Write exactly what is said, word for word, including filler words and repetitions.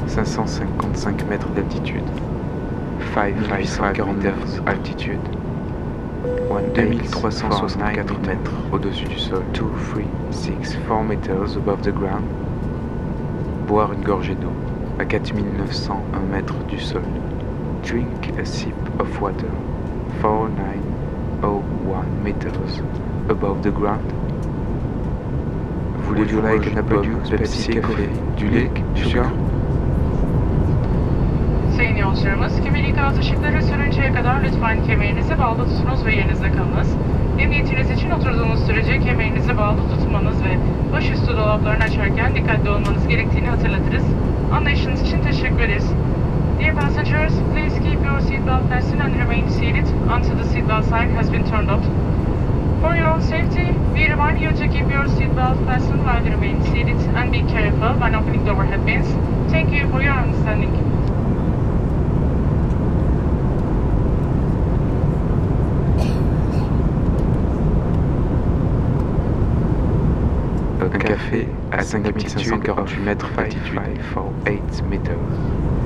cinq cent cinquante-cinq mètres d'altitude, cinq mille huit cent quarante-neuf altitude, deux mille trois cent soixante-quatre mètres au-dessus du sol, deux, trois, six, quatre meters above the ground. Boire une gorgée d'eau à quatre mille neuf cent un mètres du sol. Drink a sip of water, four thousand nine hundred one meters above the ground. Voulez-vous like an apple, Pepsi, café, du lait, du sucre? Sayın yolcularımız, kemer ikaz ışıkları sönünceye kadar lütfen kemerinizi bağlı tutunuz ve yerinizde kalınız. Emniyetiniz için oturduğunuz sürece kemerinizi bağlı tutmanız ve başüstü dolaplarını açarken dikkatli olmanız gerektiğini hatırlatırız. Anlayışınız için teşekkür ederiz. Dear passengers, please keep your seatbelt fastened and remain seated until the seatbelt sign has been turned off. For your own safety, we remind you to keep your seatbelt fastened while you remain seated and be careful when opening the overhead bins. Thank you for your understanding. Un café à cinq mille cinq cent quarante-huit mètres d'altitude, huit meters.